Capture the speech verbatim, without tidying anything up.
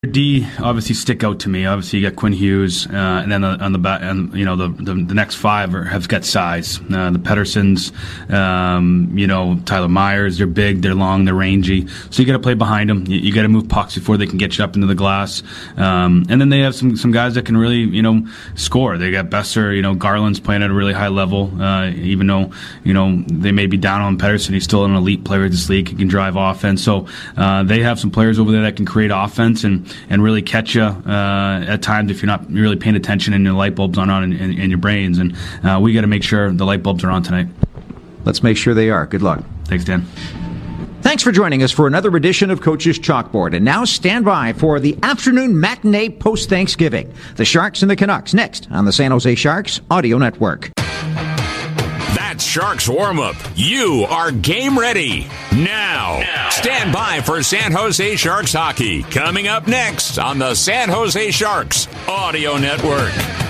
D obviously stick out to me. Obviously, you got Quinn Hughes, uh, and then on the back, and you know the the, the next five are, have got size. Uh, the Petterssons, um, you know Tyler Myers. They're big, they're long, they're rangy. So you got to play behind them. You, you got to move pucks before they can get you up into the glass. Um, and then they have some some guys that can really you know score. They got Besser. You know Garland's playing at a really high level. Uh, even though you know they may be down on Pettersson, he's still an elite player in this league. He can drive offense. So uh, they have some players over there that can create offense and. and really catch you uh, at times if you're not really paying attention and your light bulbs aren't on in, in, in your brains. And uh, we got to make sure the light bulbs are on tonight. Let's make sure they are. Good luck. Thanks, Dan. Thanks for joining us for another edition of Coach's Chalkboard. And now stand by for the afternoon matinee post-Thanksgiving. The Sharks and the Canucks next on the San Jose Sharks Audio Network. That's Sharks warm-up. You are game ready. Now, now, stand by for San Jose Sharks hockey. Coming up next on the San Jose Sharks Audio Network.